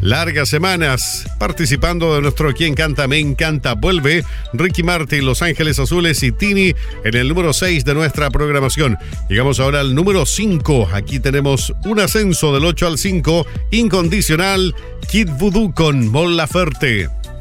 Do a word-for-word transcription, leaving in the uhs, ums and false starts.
largas semanas participando de nuestro Quien Canta Me Encanta. Vuelve Ricky Martin, Los Ángeles Azules y Tini en el número seis de nuestra programación. Llegamos ahora al número cinco. Aquí tenemos un ascenso del ocho al cinco. Incondicional, Kid Voodoo con Mon Laferte.